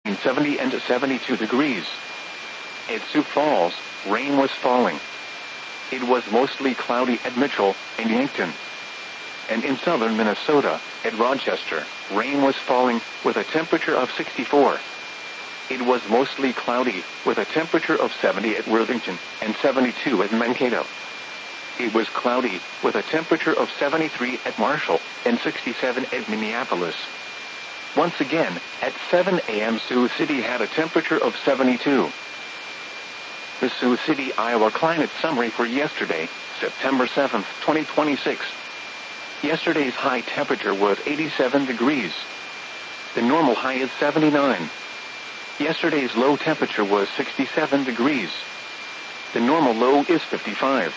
70 and 72 degrees. At Sioux Falls, rain was falling. It was mostly cloudy at Mitchell and Yankton. And in southern Minnesota, at Rochester, rain was falling with a temperature of 64. It was mostly cloudy with a temperature of 70 at Worthington and 72 at Mankato. It was cloudy with a temperature of 73 at Marshall and 67 at Minneapolis. Once again, at 7 a.m. Sioux City had a temperature of 72. The Sioux City, Iowa climate summary for yesterday, September 7, 2026. Yesterday's high temperature was 87 degrees. The normal high is 79. Yesterday's low temperature was 67 degrees. The normal low is 55.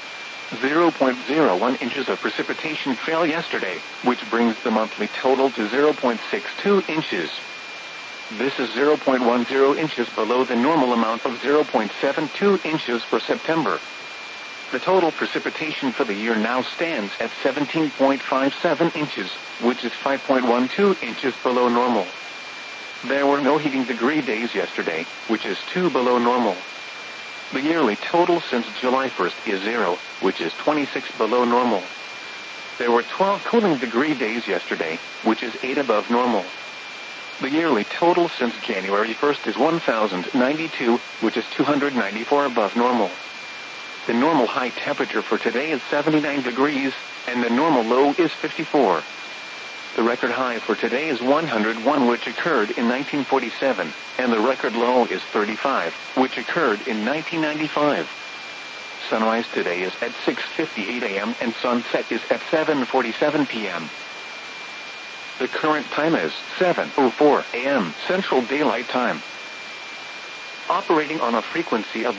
0.01 inches of precipitation fell yesterday, which brings the monthly total to 0.62 inches. This is 0.10 inches below the normal amount of 0.72 inches for September. The total precipitation for the year now stands at 17.57 inches, which is 5.12 inches below normal. There were no heating degree days yesterday, which is 2 below normal. The yearly total since July 1st is 0, which is 26 below normal. There were 12 cooling degree days yesterday, which is 8 above normal. The yearly total since January 1st is 1,092, which is 294 above normal. The normal high temperature for today is 79 degrees, and the normal low is 54. The record high for today is 101, which occurred in 1947, and the record low is 35, which occurred in 1995. Sunrise today is at 6:58 a.m. and sunset is at 7:47 p.m. The current time is 7:04 a.m. Central Daylight Time. Operating on a frequency of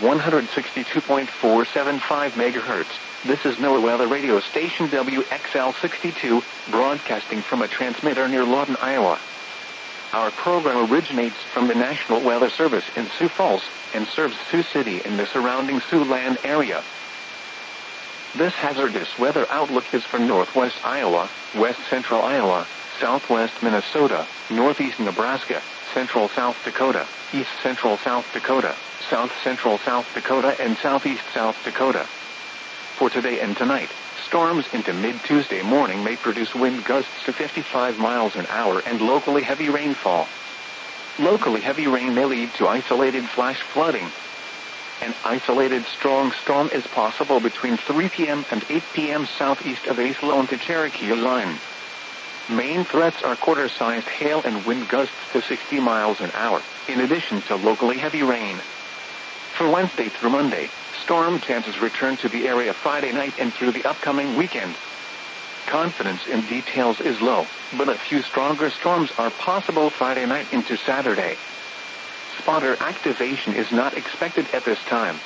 162.475 MHz, this is NOAA Weather Radio Station WXL62, broadcasting from a transmitter near Lawton, Iowa. Our program originates from the National Weather Service in Sioux Falls and serves Sioux City and the surrounding Siouxland area. This hazardous weather outlook is for northwest Iowa, west central Iowa, southwest Minnesota, northeast Nebraska, central South Dakota, east central South Dakota, south central South Dakota, and southeast South Dakota. For today and tonight, storms into mid-Tuesday morning may produce wind gusts to 55 miles an hour and locally heavy rainfall. Locally heavy rain may lead to isolated flash flooding. An isolated strong storm is possible between 3 p.m. and 8 p.m. southeast of the Athlone to Cherokee line. Main threats are quarter-sized hail and wind gusts to 60 miles an hour, in addition to locally heavy rain. For Wednesday through Monday, storm chances return to the area Friday night and through the upcoming weekend. Confidence in details is low, but a few stronger storms are possible Friday night into Saturday. Spotter activation is not expected at this time.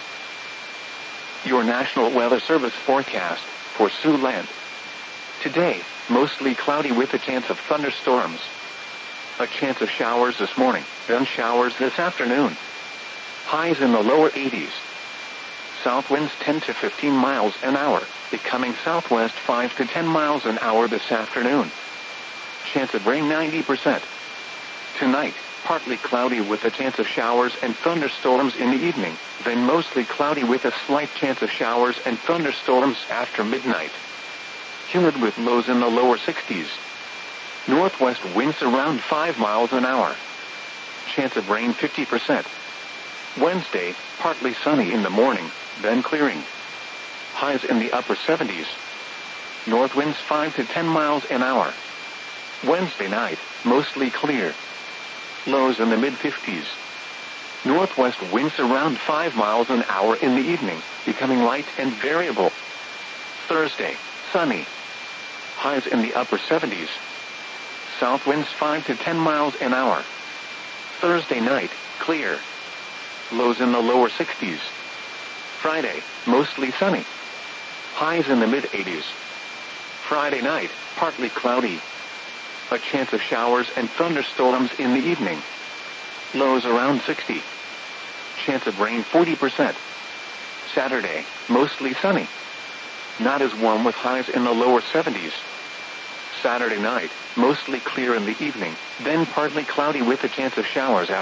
Your National Weather Service forecast for Siouxland. Today, mostly cloudy with a chance of thunderstorms. A chance of showers this morning, then showers this afternoon. Highs in the lower 80s. South winds 10 to 15 miles an hour, becoming southwest 5 to 10 miles an hour this afternoon. Chance of rain 90%. Tonight, partly cloudy with a chance of showers and thunderstorms in the evening, then mostly cloudy with a slight chance of showers and thunderstorms after midnight. Humid with lows in the lower 60s. Northwest winds around 5 miles an hour. Chance of rain 50%. Wednesday, partly sunny in the morning, then clearing. Highs in the upper 70s. North winds 5 to 10 miles an hour. Wednesday night, mostly clear. Lows in the mid-50s. Northwest winds around 5 miles an hour in the evening, becoming light and variable. Thursday, sunny. Highs in the upper 70s. South winds 5 to 10 miles an hour. Thursday night, clear. Lows in the lower 60s. Friday, mostly sunny. Highs in the mid-80s. Friday night, partly cloudy. A chance of showers and thunderstorms in the evening. Lows around 60. Chance of rain 40%. Saturday, mostly sunny. Not as warm with highs in the lower 70s. Saturday night, mostly clear in the evening, then partly cloudy with a chance of showers